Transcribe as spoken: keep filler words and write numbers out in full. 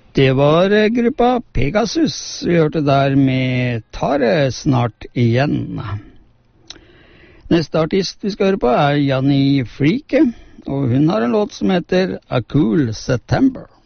Det var eh, gruppa Pegasus vi hørte der med Tar det snart igjen. Neste artist vi skal høre på er Janni Frieke, og hun har en låt som heter A Cool September.